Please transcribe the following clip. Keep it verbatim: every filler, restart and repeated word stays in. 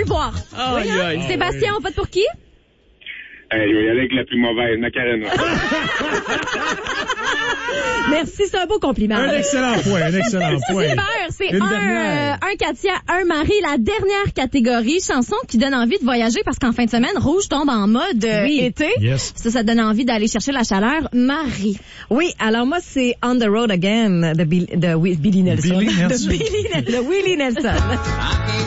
le voir. Oh, oui, hein? yeah. Sébastien, on vote pour qui? Euh, je vais y aller avec la plus mauvaise, Macarena. Merci, c'est un beau compliment. Un excellent point, un excellent point. Super, c'est Une un, dernière. euh, un Katia, un Marie, la dernière catégorie, chanson qui donne envie de voyager parce qu'en fin de semaine, Rouge tombe en mode euh, Oui. été. Yes. Ça, ça donne envie d'aller chercher la chaleur. Marie. Oui, alors moi, c'est On the Road Again de, Bill, de Wi- Billy Nelson. Billy Nelson. De Billy, de Willie Nelson.